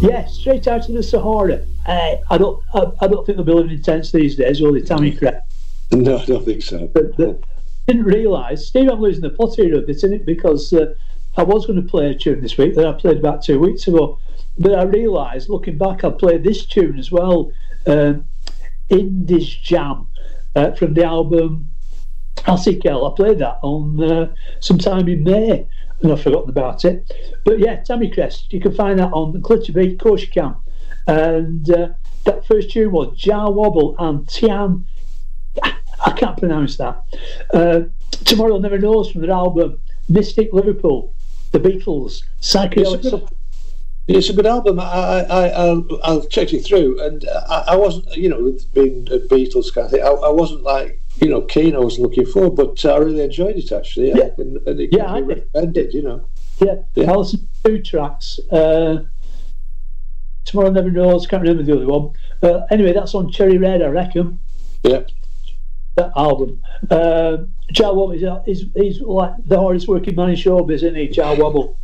Yeah, straight out of the Sahara. I don't think they'll be living in tents these days, or the Tammy Crest. No, I don't think so. But didn't realise, Steve, I'm losing the plot here a bit in it, because I was going to play a tune this week that I played about 2 weeks ago, but I realised, looking back, I played this tune as well, Indies Jam, from the album Alcikel. I played that on sometime in May, and I've forgotten about it. But yeah, Tammy Crest, you can find that on Clitterby, of course you can. And that first tune was Jar Wobble and Tian, I can't pronounce that. Tomorrow Never Knows from their album Mystic Liverpool, the Beatles, Psychedelic. It's a good album. I've checked it through, and I wasn't, with being a Beatles kind of thing, I wasn't like, keen. I was looking forward, but I really enjoyed it actually. Yeah. And it can be recommended, Yeah, I listened to 2 tracks. Tomorrow Never Knows, can't remember the other one. Anyway, that's on Cherry Red, I reckon. Yeah. That album. Jar Wobble, he's like the hardest working man in showbiz, isn't he, Jar Wobble?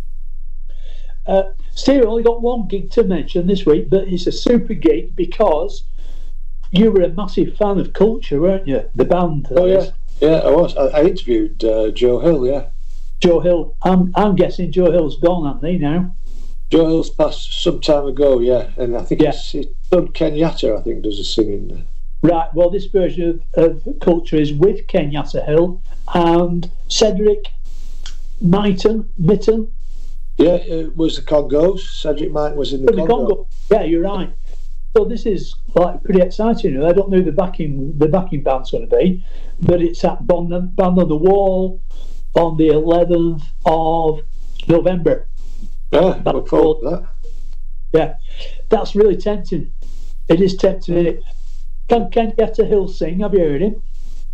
Steve, only got one gig to mention this week, but it's a super gig because you were a massive fan of Culture, weren't you? The band. Oh yeah, I was. I interviewed Joe Hill. Yeah, Joe Hill. I'm guessing Joe Hill's gone, hasn't he now? Joe Hill's passed some time ago. Yeah, and I think it's done. Kenyatta, I think, does the singing. Right. Well, this version of Culture is with Kenyatta Hill and Cedric Mitten. Yeah, it was the Congos. Cedric Mitten was in the Congo. Yeah, you're right. So this is like pretty exciting. I don't know who the backing band's going to be, but it's at Band on the Wall on the 11th of November. Yeah, look forward to that. Yeah, that's really tempting. It is tempting, isn't it? Can Kenyatta Hill sing? Have you heard him?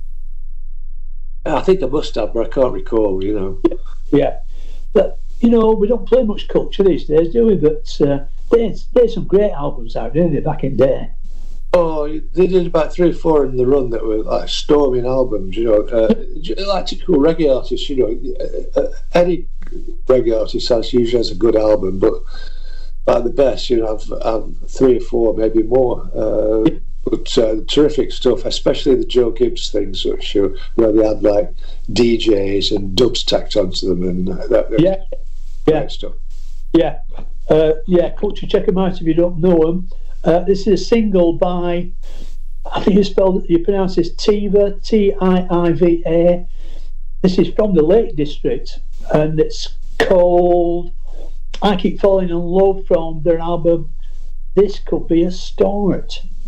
I think I must have, but I can't recall. Yeah, but we don't play much Culture these days, do we? But there's some great albums out, didn't they, back in the day? Oh, they did about 3 or 4 in the run that were like storming albums, like typical reggae artists. Any reggae artist usually has a good album, but at the best, have 3 or 4, maybe more. But terrific stuff, especially the Joe Gibbs things, where they had like DJs and dubs tacked onto them, and great stuff. Culture, check them out if you don't know them. This is a single by, I think you pronounce this Tiva, Tiiva. This is from the Lake District, and it's called I Keep Falling in Love, from their album This Could Be a Start.